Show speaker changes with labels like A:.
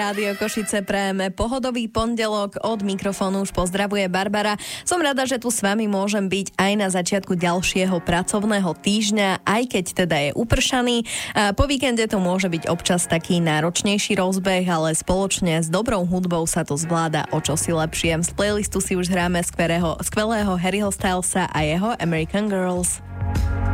A: Rádio Košice prajeme pohodový pondelok, od mikrofónu už pozdravuje Barbara. Som rada, že tu s vami môžem byť aj na začiatku ďalšieho pracovného týždňa, aj keď teda je upršaný. Po víkende to môže byť občas taký náročnejší rozbeh, ale spoločne s dobrou hudbou sa to zvláda o čosi lepšie. Z playlistu si už hráme skvelého Harryho Stylesa a jeho American Girls.